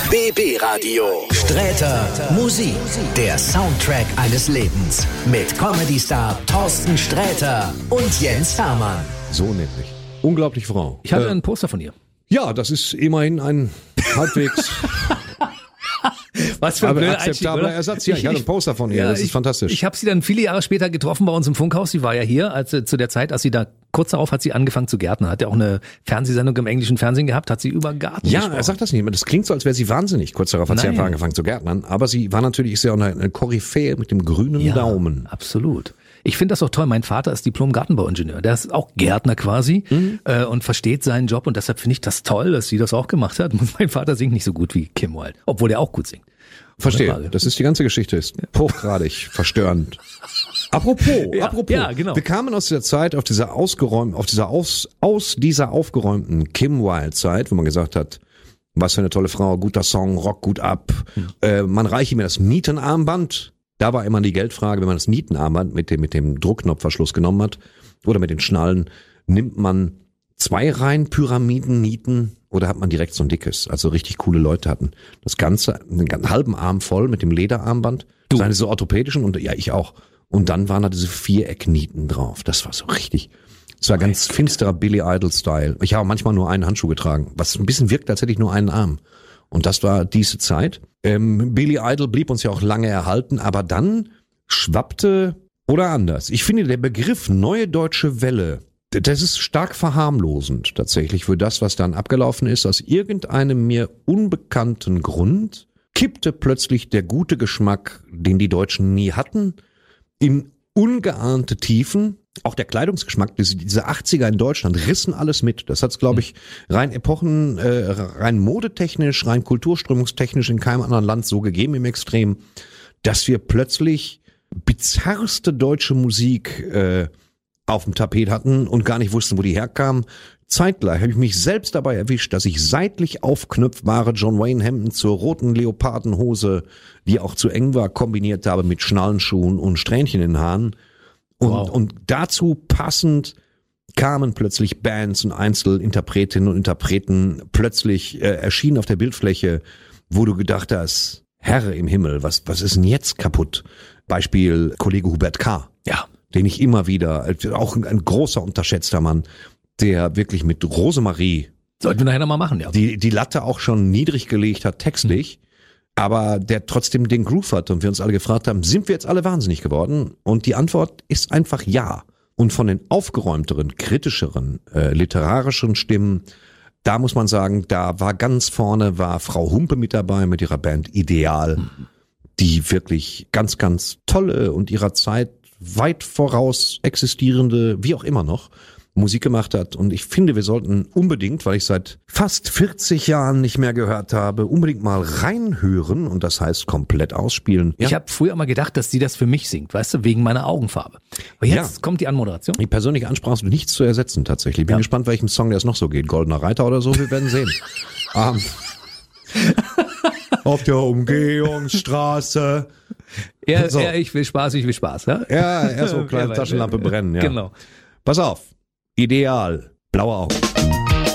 BB Radio. Sträter Musik. Der Soundtrack eines Lebens. Mit Comedy-Star Thorsten Sträter und Jens Hermann. So nämlich. Unglaubliche Frau. Ich hatte ein Poster von ihr. Ja, das ist immerhin ein halbwegs Was für ein blöder akzeptabler Einstieg, Ersatz. Ja, ich hatte ein Poster von ihr. Das ist fantastisch. Ich habe sie dann viele Jahre später getroffen bei uns im Funkhaus. Sie war ja hier, zu der Zeit, als sie da kurz darauf hat sie angefangen zu gärtnern. Hat ja auch eine Fernsehsendung im englischen Fernsehen gehabt, hat sie über Garten gesprochen. Er sagt das nicht. Das klingt so, als wäre sie wahnsinnig. Kurz darauf hat sie einfach angefangen zu gärtnern. Aber sie war natürlich, ist ja auch eine Koryphäe mit dem grünen Daumen. Absolut. Ich finde das auch toll. Mein Vater ist Diplom-Gartenbauingenieur. Der ist auch Gärtner quasi und versteht seinen Job. Und deshalb finde ich das toll, dass sie das auch gemacht hat. Mein Vater singt nicht so gut wie Kim Wilde, obwohl er auch gut singt. Verstehe. Das ist die ganze Geschichte. Ist hochgradig verstörend. Apropos. Ja, genau. Wir kamen aus dieser Zeit auf dieser aus dieser aufgeräumten Kim Wilde Zeit, wo man gesagt hat, was für eine tolle Frau, guter Song, Rock gut ab. Man reiche mir das Nietenarmband. Da war immer die Geldfrage, wenn man das Nietenarmband mit dem Druckknopfverschluss genommen hat oder mit den Schnallen, nimmt man 2 Reihen Pyramiden-Nieten oder hat man direkt so ein dickes? Also richtig coole Leute hatten das Ganze, einen halben Arm voll mit dem Lederarmband, seine so orthopädischen und ja, ich auch. Und dann waren da diese Vierecknieten drauf. Das war so richtig, das war ganz finsterer Billy Idol-Style. Ich habe manchmal nur einen Handschuh getragen, was ein bisschen wirkt, als hätte ich nur einen Arm. Und das war diese Zeit. Billy Idol blieb uns ja auch lange erhalten, aber dann schwappte, oder anders. Ich finde, der Begriff Neue Deutsche Welle, das ist stark verharmlosend tatsächlich für das, was dann abgelaufen ist. Aus irgendeinem mir unbekannten Grund kippte plötzlich der gute Geschmack, den die Deutschen nie hatten, in ungeahnte Tiefen. Auch der Kleidungsgeschmack, diese 80er in Deutschland rissen alles mit. Das hat's, glaube ich, rein rein modetechnisch, rein kulturströmungstechnisch in keinem anderen Land so gegeben im Extrem, dass wir plötzlich bizarrste deutsche Musik auf dem Tapet hatten und gar nicht wussten, wo die herkam. Zeitgleich habe ich mich selbst dabei erwischt, dass ich seitlich aufknöpfbare John Wayne Hemden zur roten Leopardenhose, die auch zu eng war, kombiniert habe mit Schnallenschuhen und Strähnchen in den Haaren. Und dazu passend kamen plötzlich Bands und Einzelinterpretinnen und Interpreten plötzlich erschienen auf der Bildfläche, wo du gedacht hast, Herr im Himmel, was ist denn jetzt kaputt? Beispiel Kollege Hubert K., den ich immer wieder, auch ein großer unterschätzter Mann, der wirklich mit Rosemarie sollten wir nachher noch mal machen, ja. Die Latte auch schon niedrig gelegt hat, textlich, aber der trotzdem den Groove hat und wir uns alle gefragt haben, sind wir jetzt alle wahnsinnig geworden? Und die Antwort ist einfach ja. Und von den aufgeräumteren, kritischeren, literarischen Stimmen, da muss man sagen, da war ganz vorne, war Frau Humpe mit dabei mit ihrer Band Ideal, die wirklich ganz, ganz tolle und ihrer Zeit weit voraus existierende, wie auch immer noch, Musik gemacht hat. Und ich finde, wir sollten unbedingt, weil ich seit fast 40 Jahren nicht mehr gehört habe, unbedingt mal reinhören und das heißt komplett ausspielen. Ja? Ich habe früher mal gedacht, dass sie das für mich singt, weißt du, wegen meiner Augenfarbe. Aber jetzt kommt die Anmoderation. Die persönliche Ansprache ist nichts zu ersetzen tatsächlich. Bin gespannt, welchem Song der es noch so geht. Goldener Reiter oder so, wir werden sehen. Auf der Umgehungsstraße. Ich will Spaß. Ja, er so kleine Taschenlampe brennen. Ja. Genau. Pass auf. Ideal. Blaue Augen.